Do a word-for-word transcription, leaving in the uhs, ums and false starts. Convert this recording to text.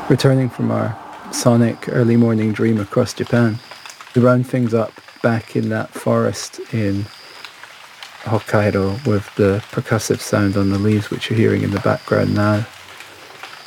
Returning from our sonic early morning dream across Japan, we round things up back in that forest in Hokkaido with the percussive sound on the leaves which you're hearing in the background now.